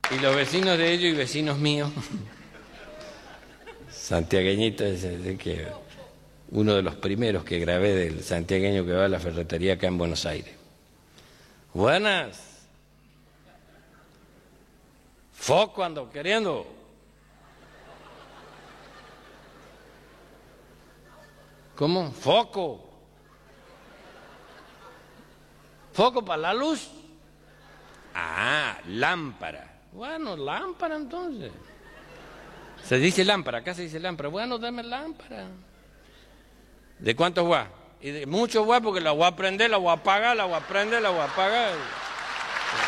Y los vecinos de ellos y vecinos míos, santiagueñitos, es que uno de los primeros que grabé del santiagueño que va a la ferretería acá en Buenos Aires. Buenas. Foco ando queriendo. ¿Cómo? Foco. ¿Foco para la luz? Ah, lámpara. Bueno, lámpara entonces. Se dice lámpara, acá se dice lámpara. Bueno, dame lámpara. ¿De cuántos watts? Y de muchos watts porque la voy a prender, la voy a apagar, la voy a prender, la voy a apagar.